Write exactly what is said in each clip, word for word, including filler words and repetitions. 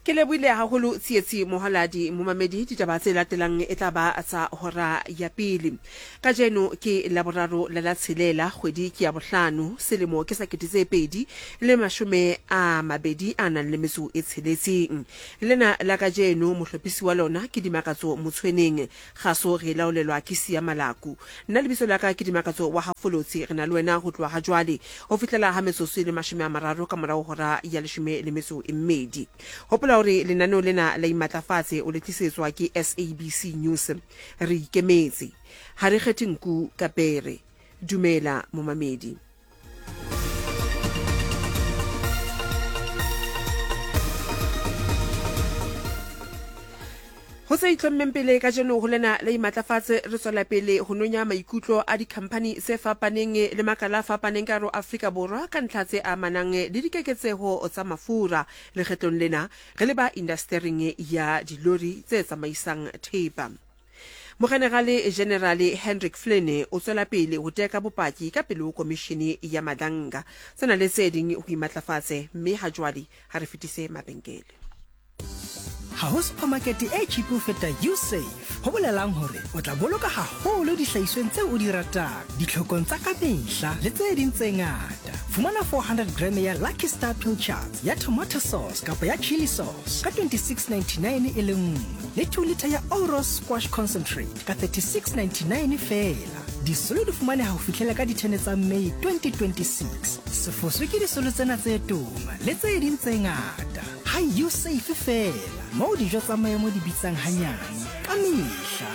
Ke lebohile haholo tsietsi mohaladi momamedi ditaba tse latelang e tla ba tsa hora ya pele. Ka jeno ke laboraro la la tshelela kgwedi ke ya bohlano selemo ke sa ketetse pedi le mashome a mabedi a nang le metso e tsheletseng. Lena la ka jeno mohlophisi wa lona ke Dimakatso Motshweneng kgaso re laolelwa ke Sia Malaku. Nna lebitso la ka ke Dimakatso wa Hafolotsi re na le wena ho tloha ha jwale ho fihlela ha metsotso le mashome a mararo ka morao hora ya leshome le metso e mmedi. Hopola hore lenaneo lena la imatlafatse o le tlisetswa ke S A B C News re ikemetse ha re kgethe nku ka pere. Dumela momamedi. Ho se itlhommeng pele ka jeno ho lena le imatlafatse re tswela pele ho nonya maikutlo a dikhampani se fapaneng le makala a fapaneng ka ro Afrika Borwa ka ntlha tse amanang le dikeketseho tsa mafura le kgetlong lena re le ba indastering ya dilori tse tsamaisang thepa. Mogenerale Generale Hendrik Flynn o tswela pele ho teka bopaki ka pele ho komishini ya Madanga tsena le tse ding ho imatlafatse mme ha jwale ha re fetise mabenkele. Ha ho supermarket e cheap ho feta Usave ho bolelang hore o tla boloka haholo dihlahisweng tseo o di ratang ditlhokong tsa ka mehla le tse ding tse ngata. Fumana four hundred gram ya Lucky Star Pilchards ya tomato sauce kapa ya chili sauce ka twenty-six ninety-nine e le nngwe le two litre ya Oros Squash Concentrate ka thirty-six ninety-nine fela. Disolo di fumane ha ho fihlela ka di-ten tsa May twenty twenty-six. Sefoswe ke disolo tsena tse toma le tse ding tse ngata. Ha Usave fela mo dijo tsa maemo di bitsang hanyane ka mehla.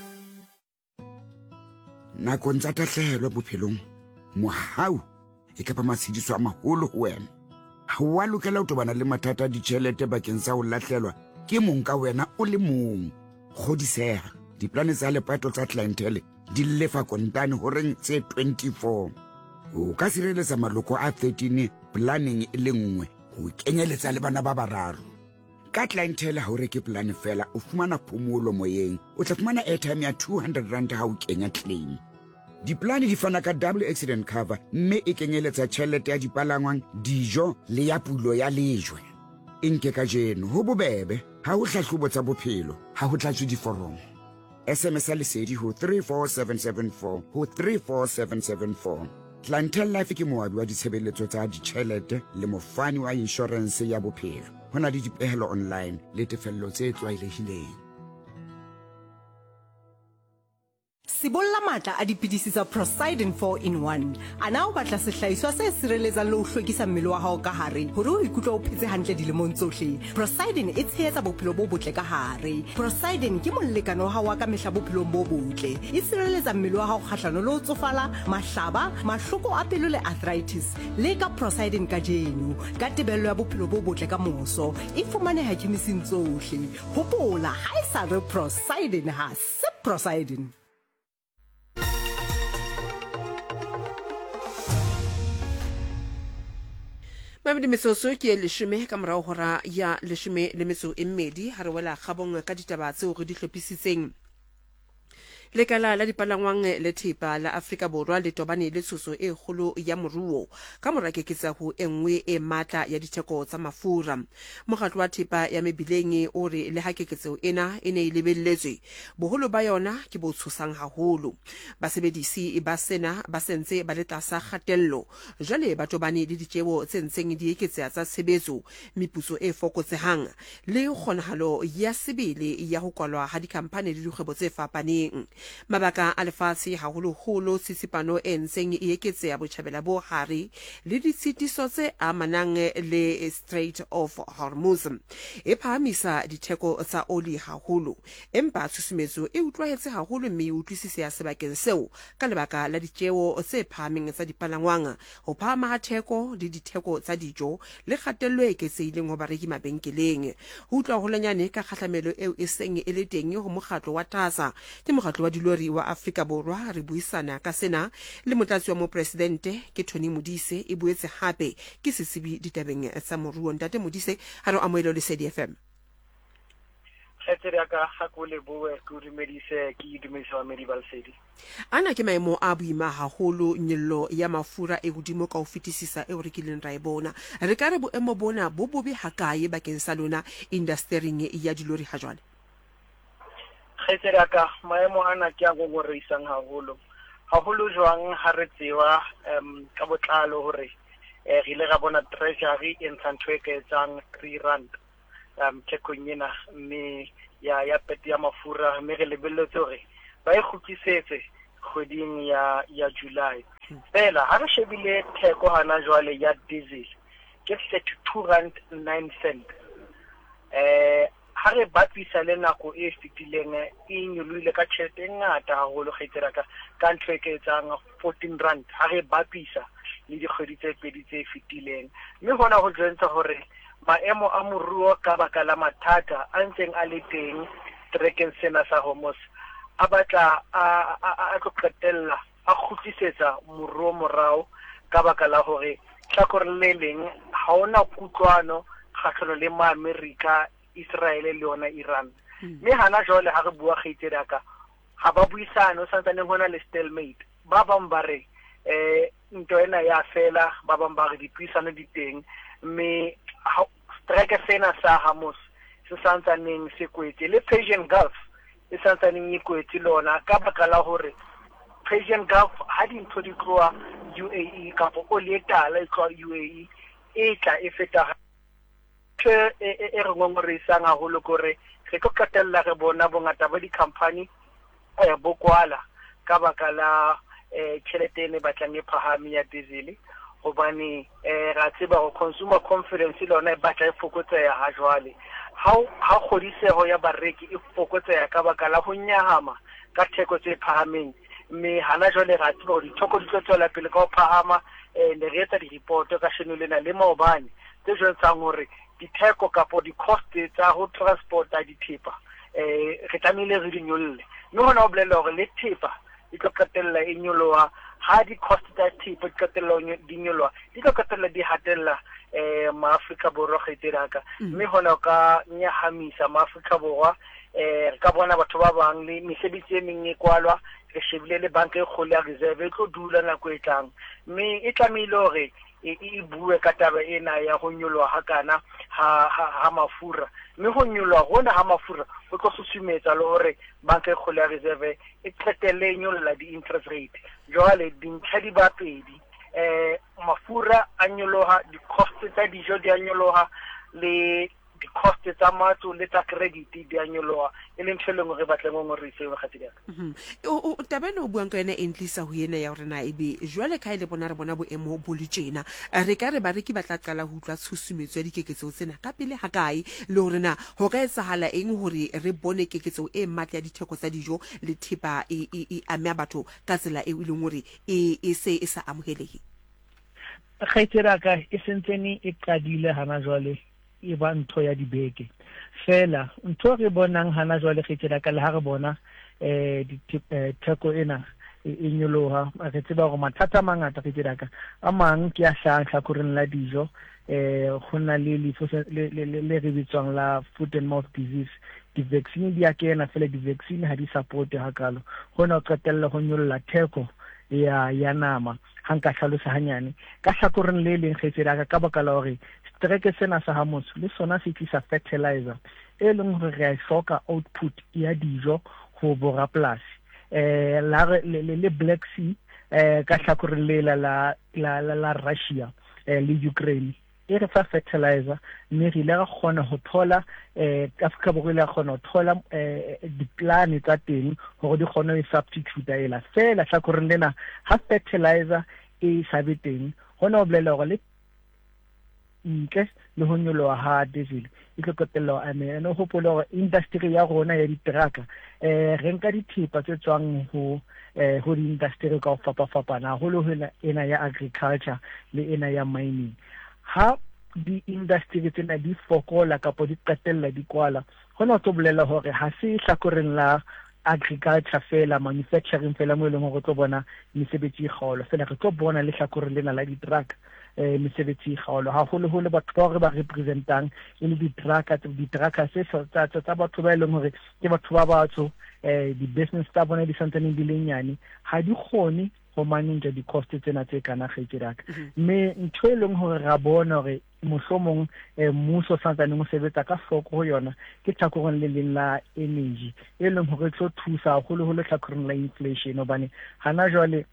Nakong tsa tahlehelo bophelong mohau e ka ba matshediso a maholo ho wena. Ha wa lokela ho tobana le mathata a ditjhelete bakeng sa ho lahlelwa ke mong ka wena o le mong. Kgodiseha diplane tsa lepato tsa clientele di lefa kontane ho reng tse twenty-four. O ka sireletsa maloko a thirteen planning e le nngwe ho kenyeletsa le bana ba bararo. Ka clientele ha o reke plan fela o fumana phomolo moyeng o tla fumana airtime ya two hundred rand ha o kenya claim. Diplane di fana ka double accident cover mme e kenyeletsa tjhelete ya dipalangwang dijo le ya pulo ya lejwe. Inke ka jeno ho bobebe ha ho hlahlobo tsa bophelo ha ho tlatswe diforomo. S M S a lesedi ho three four seven seven four ho three four seven seven four. Clientele Life ke moabi wa ditshebeletso tsa ditjhelete le mofani wa insurance ya bophelo. Hona le dipehelo online le tefello tse tlwaelehileng. Sibolla matla a dipidisi tsa Prosidin four in one. Ana o batla sehlahiswa se sireletsang le ho hlwekisa mmele wa hao ka hare hore o ikutlwe o phetse hantle dilemong tsohle. Prosidin e tshehetsa bophelo bo botle ka hare. Prosidin ke molekane wa hao wa ka mehla bophelong bo botle. E sireletsa mmele wa hao kgahlano le ho tsofala, mahlaba, mahloko a pelo le arthritis. Le ka Prosidin ka jeno ka tebello ya bophelo bo botle ka moso. E fumaneha kemising tsohle. Hopola ha e sa re Prosidin ha se Prosidin. Mamedi mesoso ke leshome ka morao hora ya leshome le metso e mmedi ha re wela kgabong ka ditaba tseo re di hlophisitseng. Lekala la dipalangwang le thepa la Afrika Borwa le tobane le tshoso e kgolo ya moruo ka mora keketseho e nngwe e matla ya ditheko tsa mafura. Mokgatlo wa thepa ya mebileng o re le ha keketseho ena e ne e lebelletswe boholo ba yona ke bo tshosang haholo. Basebedisi ba sena ba sentse ba le tlasa kgatello jwale ba tobane le ditjeho tse ntseng di eketseha tsa tshebetso meputso e fokotsehang le kgonahalo ya sebele ya ho kwalwa ha dikhampani le dikgwebo tse fapaneng. Mabaka a lefatshe haholoholo tsitsipano e ntseng e eketseha botjhabela bo hare le ditshitiso tse amanang le Strait of Hormuz e phahamisa ditheko tsa oli haholo empa tshusumetso e utlwahetse haholo mme e utlwisiseha sebakeng seo ka lebaka la ditjeho tse phahameng tsa dipalangwang ho phahama ha theko le ditheko tsa dijo le kgatello e eketsehileng ho bareki mabenkeleng. Ho utlwa holanyane ka kgahlamelo eo e seng e le teng ho mokgatlo wa TASA ke mokgatlo wa dilori wa Afrika Borwa re buisana ka sena le motlatsi wa mopresidente ke Tony Modise e boetse hape ke setsebi ditabeng tsa moruo. Ntate Modise ha re amohela le S A D F M. Kgetsi ya ka ga go le boe go dumedise ke dumedisa wa Medi Balsedi. Ana ke maemo a boima haholo nyello ya mafura e godimo ka o fetisisa e o rekileng ra e bona. Re ka re boemo bona bo bobe hakae bakeng sa lona industry-ing ya dilori ha jwale. Kgetsi ya ka maemo ana ke a go go reisang haholo. Haholo jwang ha re tsewa um ka botlalo hore eh re ile ga bona treasury in Santweke etsang three rand um tekong ena mme ya ya peti ya mafura mme re lebelletse hore ba e kgutlisetse kgweding ya ya July. Fela ha re shebile theko hana jwale ya diesel ke thirty-two rand nine cent. Eh ha re bapisa le nako e fitileng e nyolohile ka tjhelete e ngata haholo kgetera ka ka ntho e ke etsang fourteen rand ha re bapisa le dikgwedi tse pedi tse fitileng mme hona ho jwentsha hore maemo a moruo ka baka la mathata a ntseng a le teng trekeng sena sa Hormuz a batla a a go qetella a khutlisetsa moruo morao ka baka la hore tlakore le leng ha ona kutlwano kgatlhano le ma America Israel le yona Iran mme hana jole ha re bua kgaitsedi ka ha ba buisana o santse neng hona le stalemate ba bang ba re eh ntho ena ya fela ba bang ba re dipuisano di teng mme strike sena sa Hamas se santse neng se kwetse le Persian Gulf e santse neng e kwetse lona ka baka la hore Persian Gulf ha di ntho di tloa U A E ka po o letala e tloa U A E e tla e feta ke e re ngongorisa ngaholo gore re go katella re bona bongata ba di company eh bokwala ka baka la eh tšhelete ne batlang e phahami ya diesel hobane eh ra tseba go consumer confidence lona e batla e fokotsega ha jwale ha ha kgodisego ya bareki e fokotsega ka baka la go nyahama ka theko tse phahameng mme hana jwale ra tseba di thoko di tswela pele ka go phahama eh le retsa di report ka sheno lena le maobane tse jwetsang hore ditheko kapo di cost tsa go transporta dithepa eh re tlamile re di nyolle mme hona o bolela hore le thepa e tlo qetella e nyoloha ha di cost tsa thepa di qetella di nyoloha di tlo qetella di hatella eh ma Afrika Borwa kgaiteraka mme hona ka nyahamisa ma Afrika Borwa eh re ka bona batho ba bang le mesebetsi e meng e kwalwa re shebile le banka e kgolo ya reserve e tlo dula nako e tlang mme e tlamile hore e bue ka taba ena ya go nyolwa ha kana ha ha mafura mme go nyolwa gona ha mafura go tlo susumetsa le hore banka e kgolo ya reserve e qetelle nyolla di interest rate jwale dintlha di ba pedi eh mafura a nyoloha di cost tsa dijo di a nyoloha le di cost tsa matlo le tsa credit di a nyoloha e leng tšheleng re batla ngongorisa go gatsedi o tabeno o buang ka ena e ntlisa ho ena ya rena e be jwale ka ile bona re bona boemo bo le tjena re ka re bareki ba tla qala ho utlwa tshusumetso ya dikeketso tsena ka pele ha kae le hore na ho ka etsahala eng hore re bone keketso e matla ya ditheko tsa dijo le thepa e e ame batho ka tsela e ileng hore e e se e sa amohelehe kgaitsera ka e sentsene e qadile hana jwale e ba ntho ya dibeke fela ntho re bonang hana jwale kgaitsera ka le ha re bona eh theko ena e nyoloha re tseba go mathata mangata kgaitsera ka a mang ke a hlahla koreng la dijo eh gona le le re bitswang la foot and mouth disease di vaccine di a kena fela di vaccine ha di support ha kalo gona o qetella go nyolla theko ya ya nama hanka hlalosa hanyane ka hlakoreng le leng kgaitsera ka baka la hore strike sena sa Hamas le sona se tlisa fertilizer e leng hore re a hloka output ya dijo go bora plus eh la le Black Sea eh ka hlakoreng le la la la Russia eh le Ukraine e re fa fertilizer mme re ile ga kgona go thola eh Afrika Borwa le kgona go thola eh di-plan tsa teng gore di kgone go substitute ela fela hlakoreng lena ha fertilizer e sa be teng gona o bolela gore le nke le ho nyoloha ha diesel e tlo qetella a me no hopola gore industry ya rona ya diteraka eh re nka dithepa tse tswang ho eh ho di industry ka go fapa fapana ho le ena ya agriculture le ena ya mining ha di industry tsena di fokola kapo di qetella di kwala hona o tlo bolela hore ha se hlakoreng la agriculture fela manufacturing fela mo leng go tlo bona mesebetsi e kgolo fela re tlo bona le hlakoreng lena la di truck eh mesebetsi kgaolo ha holo holo batho ba re ba representang e le di-trucker di-trucker se tsa tsa batho ba ileng hore ke batho ba batho eh di-business tsa bona di santsane di le nyane ha di kgone go manage di-cost tsena tse kana kgaitsiraka mme ntho e leng hore ra bona hore mohlomong mmuso santsane mo sebetsa ka hloko go yona ke tlhakoreng le leng la energy e leng hore tlo thusa holo holo tlhakoreng la inflation obane hana jwale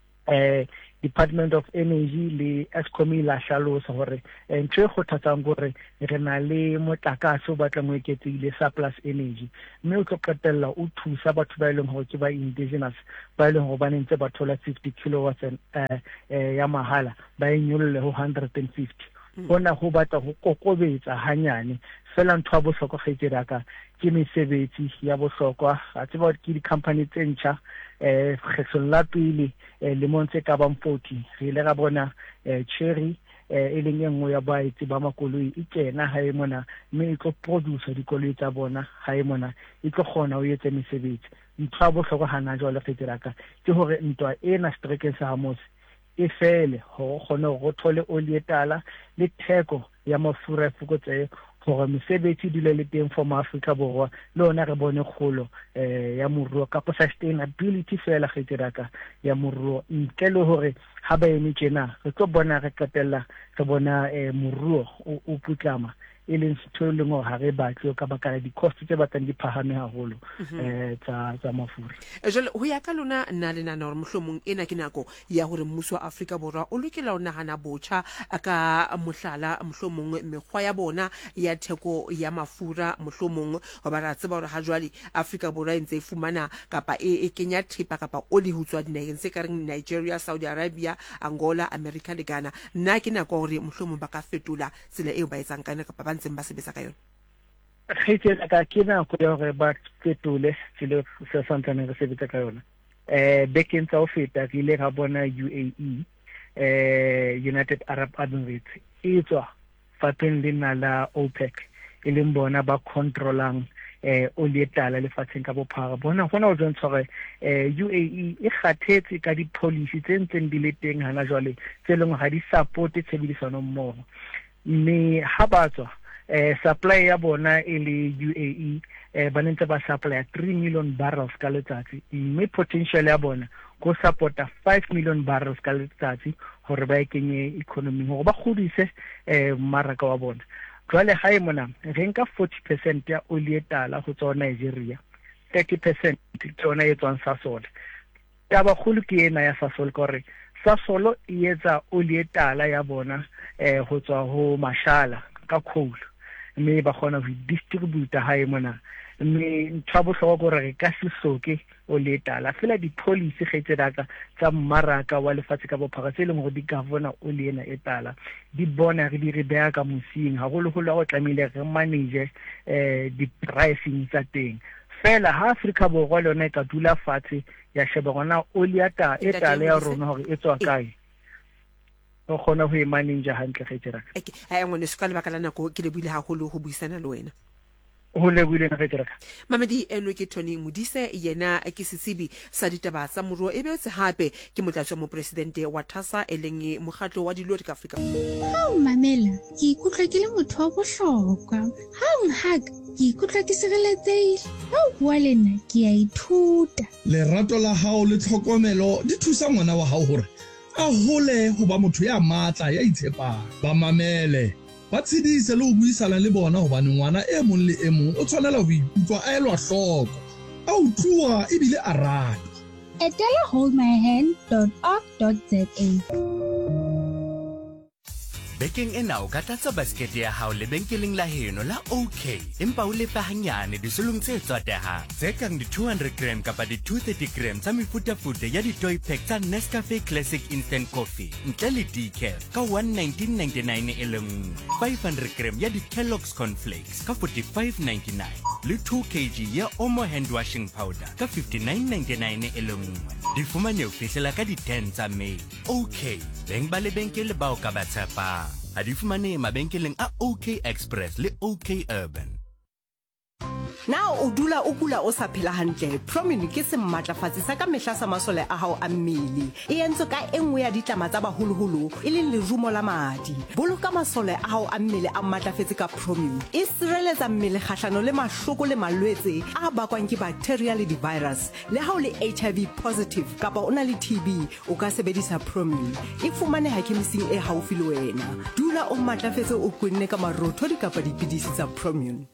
eh Department of Energy le Eskom la hlalosa hore ntwe go thatsang gore re na le motlakase o batla mo eketsile surplus energy mme o tlo qetella o thusa batho ba ileng hore ke ba indigenous ba ileng hore ba nentse ba thola fifty kilowatts eh ya mahala ba enyolle ho one hundred fifty bona go batla go kokobetsa hanyane fela ntwa bohlokwa kgaitsiraka ke mesebetsi ya bohlokwa a tseba ke di-company tse ntšha eh kgetlo la pele le montse ka bang forty re ile ga bona Cherry e leng engwe ya baetsi ba makoloi e kena ha e mona mme e tlo produce dikoloi tsa bona ha e mona e tlo kgona o etse mesebetsi ntwa bohlokwa hana jwale kgaitsiraka ke hore ntwa ena strekeng sa Hamos e fele ho kgona go thole oli etala le theko ya mafura fokotse gore mesebetsi dile le teng for Africa borwa le ona re bone kgolo eh ya moruo ka sustainability fela kgeteraka ya moruo ntle le hore ha ba eme tjena re tlo bona re qetella re bona eh moruo o putlama e leng setho le ngo ha re batle ka baka la di-cost tse batlang di phahame haholo eh tsa tsa mafura jole ho ya ka lona nna le nana hore mohlomong ena ke nako ya hore mmuso wa Afrika borwa o lokela o nahana botjha ka mohlala mohlomong mekgwa ya bona ya theko ya mafura mohlomong ho ba ra tseba hore ha jwale Afrika borwa e ntse e fumana kapa e kenya thepa kapa oli ho tswa dinaheng tse ka reng Nigeria, Saudi Arabia, Angola, America le Ghana nna ke nako hore mohlomong ba ka fetola tsela eo ba etsang kana kapa ba ntseng ba sebetsa ka yona khaitela ka kena go ya gore ba fetole tsela se santsane re sebetsa ka yona eh bekeng tsa o feta ke ile ga bona U A E eh United Arab Emirates e tswa fateng le na la OPEC e leng bona ba controlang eh oli etala le fateng ka bophara bona gona o jontse gore eh U A E e kgathetse ka di policy tse ntseng di le teng hana jwale tse leng ga di support tshebedisano mmogo mme ha ba tswa eh supply ya bona e le U A E eh ba ntse ba supply three million barrels ka letsatsi mme potential ya bona go supporta five million barrels ka letsatsi hore ba ekenye economy hore ba godise eh maraka wa bona jwale ha e mona re nka forty percent ya oli etala go tswa Nigeria thirty percent tsona e tswang Sasol ya ba khulu ke ena ya Sasol kore Sasol e etsa oli etala ya bona eh go tswa ho mashala ka coal mme ba khona go distribute ha e mona mme ntshabo hloka gore re ka se soke o letala fela di policy getse daka tsa mmaraka wa lefatshe ka bophara se leng go di governor o le ena etala di bona re di re bea ka mosing ha go le go go tlamile re manage eh di pricing tsa teng fela ha Afrika borwa le yona e ka dula fatshe ya sheba gona o le ata etala ya rona gore e tswa kae o khona ho e manage hantle getse daka okay ha ngone se ka le bakala nako ke le buile ha go le go buisana le wena ho le buile na getse daka Mamedi eno ke Tony Modise yena ke setsibi sa ditaba tsa moruo e betse hape ke motlatsi mo presidente wa TASA e leng mokgatlo wa dilori ka Afrika ha o mamela ke ikutlwa ke le motho wa bohlokwa ha o nhaka ke ikutlwa ke sireletsehile ha o bua le nna ke a ithuta lerato la hao le tlhokomelo di thusa ngwana wa hao hore a hole ho ba motho ya matla ya itshepang ba mamele ba tshedise le ho buisana le bona hobane ngwana e mong le e mong o tshwanela ho ikutlwa a elwa hloko a utlwa e bile a rata etela hold my hand dot org dot za Bekeng ena o ka tlatsa basket ya hao lebenkeleng la heno la OK empa o lefa hanyane disolong tse tswatehang tse kang di two hundred gram kapa di two hundred thirty gram tsa mefutafuta ya di-toy pack tsa Nescafe Classic Instant Coffee ntle le decaf ka one nineteen ninety-nine e le nngwe five hundred gram ya di-Kellogg's Cornflakes ka forty-five ninety-nine le two kilograms ya Omo hand washing powder ka fifty-nine ninety-nine e le nngwe di fumane o fihlela ka di ten tsa May OK beng ba lebenkele bao ka ba tshepang a di fumane mabenkeleng a OK Express le OK Urban. Na o dula o kula o sa phela hantle, Promune ke sematlafatsi sa ka mehla sa masole a hao a mmele. E entse ka enngwe ya ditlama tsa baholoholo, e leng lerumo la madi. Boloka masole a hao a mmele a matlafetse ka Promune. E sireletsa mmele kgahlano le mahloko le malwetse a bakwang ke bacteria le di-virus. Le ha o le H I V positive kapa o na le T B, o ka sebedisa Promune. E fumaneha kemising e haufi le wena. Dula o matlafetse o kwenne ka marothodi kapa dipidisi tsa Promune.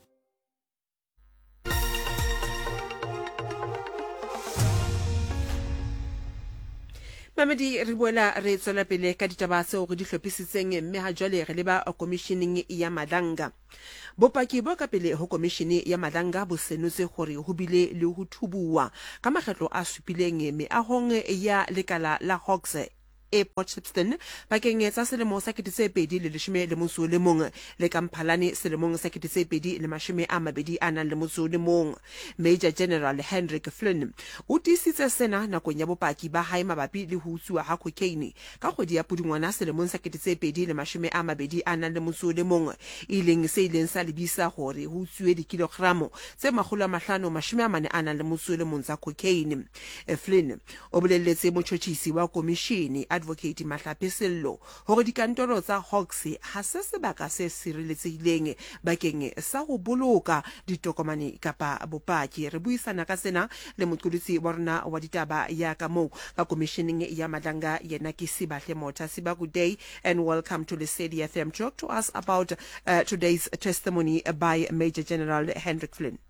Mamedi re boela re tswela pele ka ditaba tseo re di hlophisitseng mme ha jwale re leba komisheneng ya Madanga. Bopaki bo ka pele ho komishene ya Madanga bo senotse gore ho bile le ho thubuwa ka makgetlo a supileng meahong ya lekala la Hawks e Port Shepstone bakeng tsa selemo sa ketesepedi le leshome le motso le mong le Kamphalane selemong sa ketesepedi le mashome a mabedi a nang le motso le mong. Major General Hendrik Flynn o tiisitse sena nakong ya bopaki ba hae mabapi le ho utsuwa ha cocaine ka kgwedi ya Pudungwana selemong sa ketesepedi le mashome a mabedi a nang le motso le mong, e leng se ileng sa lebisa hore ho utsuwe dikilogramo tse makgolo a mahlano mashome a mane a nang le motso le mong tsa cocaine. Flynn o bolelletse motjhotjhisi wa komishene Advocate Mahlape Sello hore dikantoro tsa Hawks ha se sebaka se sireletsehileng bakeng sa ho boloka ditokomane kapa bopaki. Re buisana ka sena le moqolotsi wa rona wa ditaba ya ka moo ka komisheneng ya Madanga yena ke Sibahle Mota. Siba, good day and welcome to the C D F M. Talk to us about uh, today's testimony by Major General Hendrik Flynn.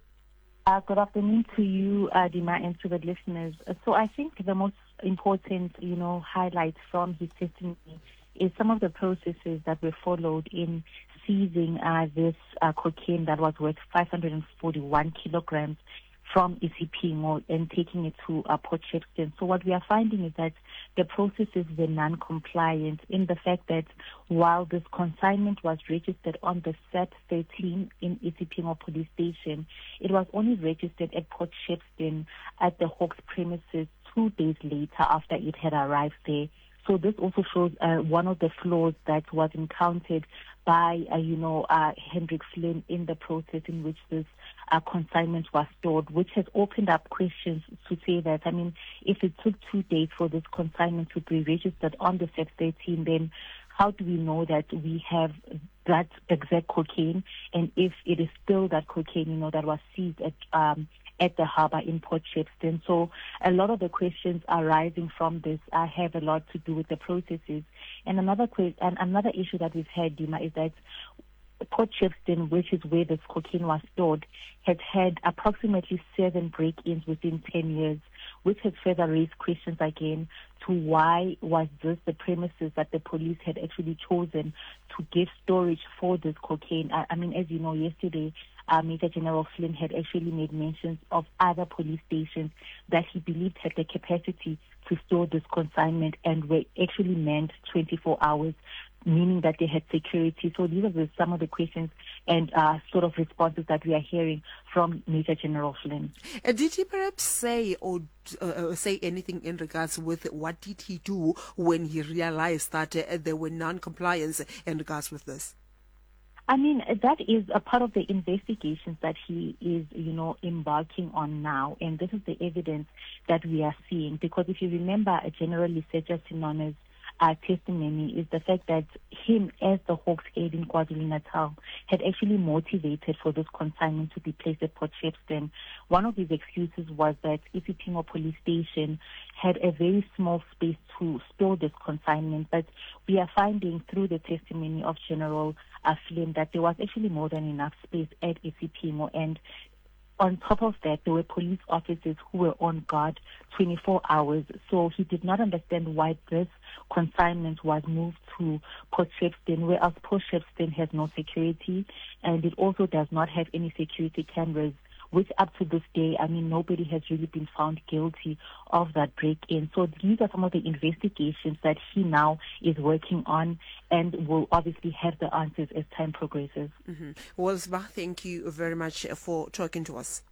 Uh, good afternoon to you, uh, Dima, and to the listeners. Uh, so I think the most important, you know, highlight from his testimony is some of the processes that were followed in seizing uh, this uh, cocaine that was worth five hundred forty-one kilograms from Isipingo and taking it to uh, Port Shepstone. So what we are finding is that the processes were non-compliant in the fact that while this consignment was registered on the S E T thirteen in Isipingo police station, it was only registered at Port Shepstone at the Hawks premises two days later after it had arrived there. So this also shows uh, one of the flaws that was encountered by, uh, you know, uh, Hendrik Flynn in the process in which this uh, consignment was stored, which has opened up questions to say that, I mean, if it took two days for this consignment to be registered on the S E T thirteen, then how do we know that we have that exact cocaine, and if it is still that cocaine, you know, that was seized at um, at the harbour in Port Shepstone? So a lot of the questions arising from this uh, have a lot to do with the processes. And another que- and another issue that we've had, Dima, is that Port Shepstone, which is where this cocaine was stored, has had approximately seven break-ins within ten years, which has further raised questions again to why was this the premises that the police had actually chosen to give storage for this cocaine. I, I mean, as you know, yesterday, uh, Major General Flynn had actually made mentions of other police stations that he believed had the capacity to store this consignment and were actually manned twenty-four hours, meaning that they had security. So these are the, some of the questions and uh, sort of responses that we are hearing from Major General Flynn. Uh, did he perhaps say or uh, say anything in regards with what did he do when he realized that uh, there were non-compliance in regards with this? I mean, that is a part of the investigations that he is, you know, embarking on now. And this is the evidence that we are seeing. Because if you remember, General Lesetja Sinona's uh, testimony is the fact that him, as the Hawks aide in KwaZulu-Natal, had actually motivated for this consignment to be placed at Port Shepstone. One of his excuses was that Isipingo police station had a very small space to store this consignment. But we are finding through the testimony of General uh, Flynn that there was actually more than enough space at Isipingo, and on top of that, there were police officers who were on guard twenty-four hours. So he did not understand why this consignment was moved to Port Shepstone, whereas Port Shepstone has no security, and it also does not have any security cameras, which up to this day, I mean, nobody has really been found guilty of that break-in. So these are some of the investigations that he now is working on and will obviously have the answers as time progresses. Mm-hmm. Well, Sba, thank you very much for talking to us.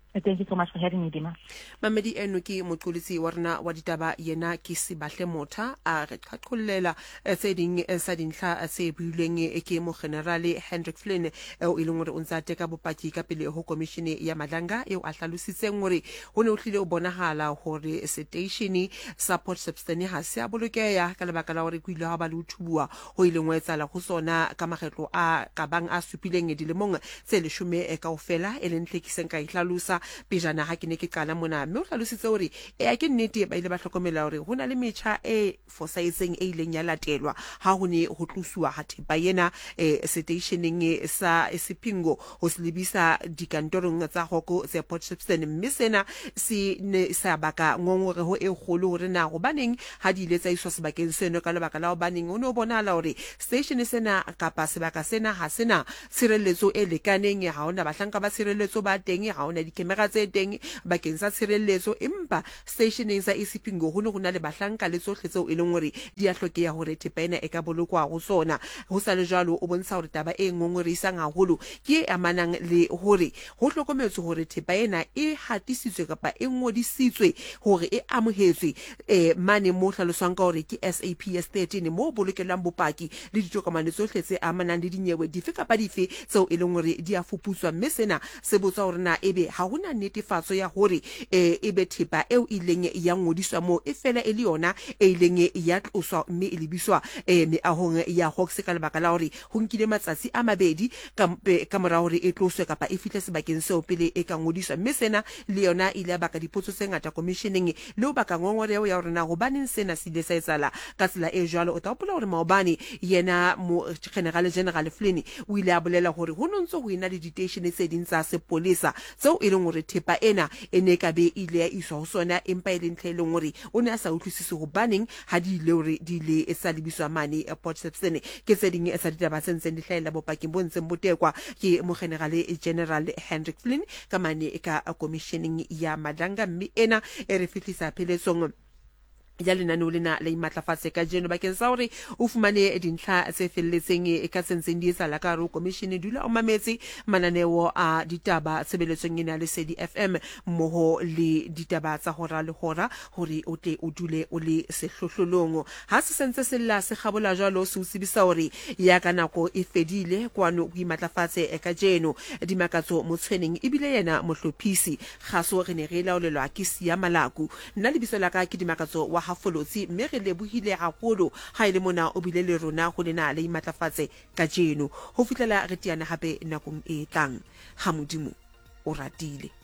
Thank you so much for having me, Dima. Mamedi eno ke moqolisi wa rena wa ditaba yena ke Sibahle Motha a re qaqollela tse ding sa dintlha se buileng ke mo generale Hendrik Flynn o ileng hore o ntse teka bopaki ka pele ho komishene ya Madlanga eo a hlalositseng hore ho ne o hlile o bonahala hore station sa Port Shepstone ha se a bolokeya ka lebaka la hore go ile ha ba le uthubuwa ho ileng wa etsala go sona ka makgetlo a ka bang a supileng dilemong tse leshome kaofela e leng tlhekiseng ka ihlalosa pejana ha ke ne ke qala mona mme o hlalositse hore e a ke nnete ba ile ba hlokomela hore hona le metjha e fosaitseng e ileng ya latelwa ha ho ne ho tlusuwa ha thepa yena e stationing sa Sipingo ho slibisa dikantorong tsa hoko tse Port Shepstone mme sena se ne sa baka ngongore ho e kgolo hore na go baneng ha di ile tsa iswa sebakeng seno ka lebaka la ho baneng o no bonala hore station sena kapa sebaka sena ha sena tshireletso e lekaneng ha hona bahlanka ba tshireletso ba teng ha hona di kamera tse teng bakeng sa tshireletso empa stationeng sa Sipingo ho ne go na le bahlanka le tsohle tseo e leng hore di a hlokeya hore thepa ena e ka bolokwa go sona ho sa le jalo o bontsha hore taba e ngongoreisang haholo ke e amanang le hore ho hlokometswe hore thepa ena e hatisitswe kapa e ngodisitswe hore e amohetswe eh mane mo hlaloswang ka hore ke S A P S thirteen mo bolokelang bopaki le ditokomane tsohle tse amanang le dinyewe dife kapa dife tseo e leng hore di a fuputswa mme sena se botsa hore na ebe ha hona netefatso ya hore eh ebe thepa eo ileng ya ngodiswa mo e fela e le yona e ileng ya tloswa mme e lebiswa eh meahong ya Hawks ka lebaka la hore ho nkile matsatsi a mabedi ka mora hore e tloswe kapa e fihle sebakeng seo pele e ka ngodiswa mme sena le yona ile baka dipotso tse ngata commissioning le ho baka ngongoreo ya hore na go baneng sena se ile sa etsala ka tsela e jwalo o tapola hore maobane yena mo general general Flynn o ile a bolela hore ho nontse ho ina le di-station tse ding tsa sepolesa tseo e leng hore thepa ena e ne ka be ile ya iswa ho sona empa e leng tlhe e leng hore o ne a sa utlwisise go baneng ha di ile hore di ile e sa lebiswa mane Port Shepstone ke tse ding sa ditaba tse ntseng di hlaela bopakeng bo ntseng botekwa ke mo general general Hendrik Flynn ka mane ka commissioning ya Madlanga mme ena e re fihlisa pheletsong ya lenaneo lena le imatlafatse ka jeno bakeng sa hore o fumane dintlha tse felletseng e ka tsentseng di etsahala ka ro commission dula o mametse mananeo a ditaba tshebeletsong ena le Sedi F M moho le ditaba tsa hora le hora hore o tle o dule o le sehlohlolong ha se sentse se la se gabola jalo se utsibisa hore ya ka nako e fedile kwano go imatlafatse ka jeno dimakatso motshweneng ebile yena mohlophisi gaso re ne re laolelwa ke Sia Malaku nna le biso la ka ke dimakatso wa hafolotsi mme re lebohile haholo ha ile mona o bile le rona go lena le imatlafatse ka jeno ho fitlela re tiana hape nakong e tlang ha modimo o ratile.